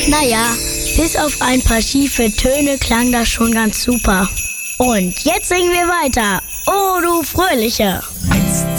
Naja, bis auf ein paar schiefe Töne klang das schon ganz super. Und jetzt singen wir weiter. Oh, du Fröhliche! Jetzt